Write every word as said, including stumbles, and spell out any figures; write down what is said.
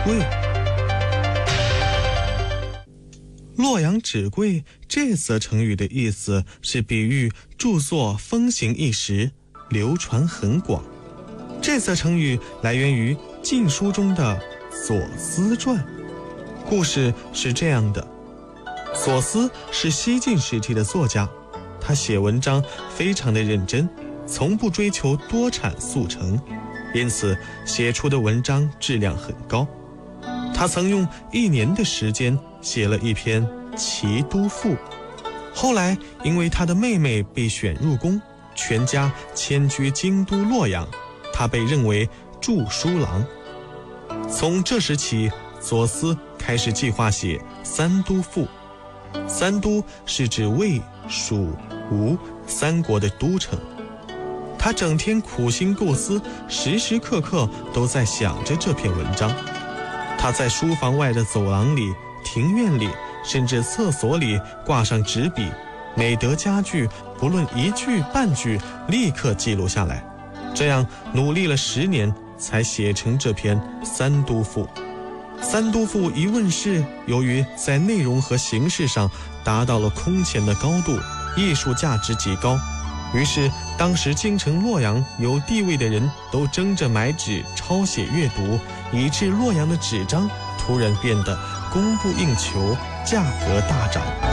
贵。洛阳纸贵这则成语的意思是比喻著作风行一时，流传很广。这则成语来源于《晋书》中的左思传。故事是这样的，左思是西晋时期的作家，他写文章非常的认真，从不追求多产速成，因此写出的文章质量很高。他曾用一年的时间写了一篇《齐都赋》，后来因为他的妹妹被选入宫，全家迁居京都洛阳，他被认为著书郎。从这时起，左思开始计划写三都赋。三都是指魏、蜀、吴三国的都城。他整天苦心构思，时时刻刻都在想着这篇文章。他在书房外的走廊里、庭院里，甚至厕所里挂上纸笔，每得佳句，不论一句半句，立刻记录下来。这样努力了十年，才写成这篇三都赋。三都赋一问世，由于在内容和形式上达到了空前的高度，艺术价值极高，于是当时京城洛阳有地位的人都争着买纸抄写阅读，以致洛阳的纸张突然变得供不应求，价格大涨。